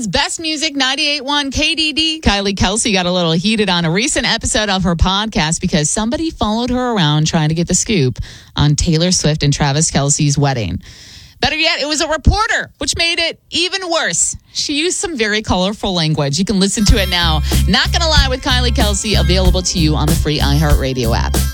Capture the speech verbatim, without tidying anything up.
Portland's best music, ninety-eight point one K D D. Kylie Kelsey got a little heated on a recent episode of her podcast because somebody followed her around trying to get the scoop on Taylor Swift and Travis Kelce's wedding. Better yet, it was a reporter, which made it even worse. She used some very colorful language. You can listen to it now. Not Gonna Lie with Kylie Kelsey, available to you on the free iHeartRadio app.